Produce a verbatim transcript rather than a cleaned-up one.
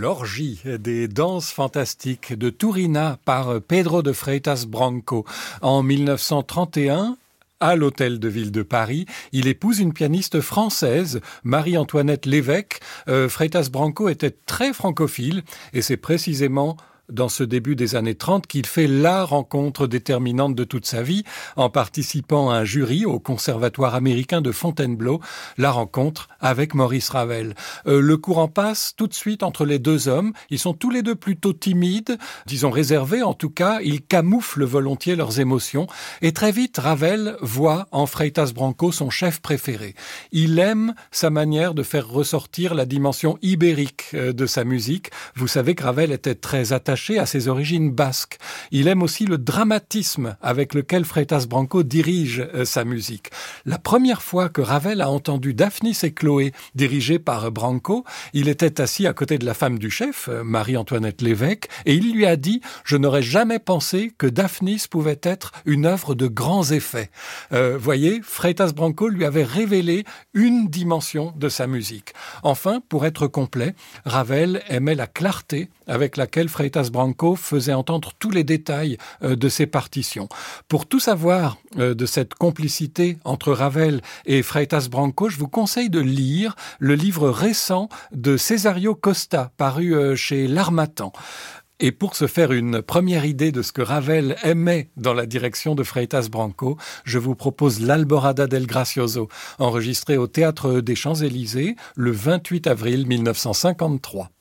l'orgie des danses fantastiques de Turina par Pedro de Freitas Branco. En mille neuf cent trente et un, à l'Hôtel de Ville de Paris, il épouse une pianiste française, Marie-Antoinette Lévesque. Euh, Freitas Branco était très francophile et c'est précisément dans ce début des années trente qu'il fait la rencontre déterminante de toute sa vie en participant à un jury au Conservatoire américain de Fontainebleau, la rencontre avec Maurice Ravel. Euh, le courant passe tout de suite entre les deux hommes. Ils sont tous les deux plutôt timides, disons réservés en tout cas. Ils camouflent volontiers leurs émotions et très vite Ravel voit en Freitas Branco son chef préféré. Il aime sa manière de faire ressortir la dimension ibérique de sa musique. Vous savez que Ravel était très attaché à ses origines basques. Il aime aussi le dramatisme avec lequel Freitas Branco dirige euh, sa musique. La première fois que Ravel a entendu Daphnis et Chloé dirigée par Branco, il était assis à côté de la femme du chef, euh, Marie-Antoinette Lévesque, et il lui a dit « Je n'aurais jamais pensé que Daphnis pouvait être une œuvre de grands effets. Euh, » Voyez, Freitas Branco lui avait révélé une dimension de sa musique. Enfin, pour être complet, Ravel aimait la clarté avec laquelle Freitas Branco faisait entendre tous les détails euh, de ses partitions. Pour tout savoir euh, de cette complicité entre Ravel et Freitas Branco, je vous conseille de lire le livre récent de Cesario Costa, paru euh, chez L'Harmattan. Et pour se faire une première idée de ce que Ravel aimait dans la direction de Freitas Branco, je vous propose l'Alborada del Gracioso, enregistré au Théâtre des Champs-Élysées le vingt-huit avril mille neuf cent cinquante-trois.